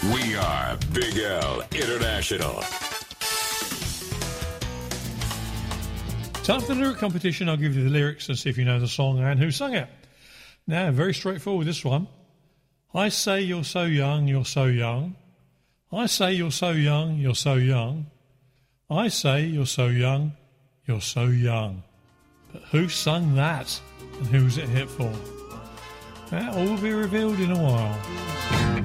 We are Big L International. Time for the lyric competition. I'll give you the lyrics and see if you know the song and who sung it. Now, very straightforward, this one. I say you're so young, you're so young. I say you're so young, you're so young. I say you're so young, you're so young. But who sung that and who was it hit for? That will be revealed in a while.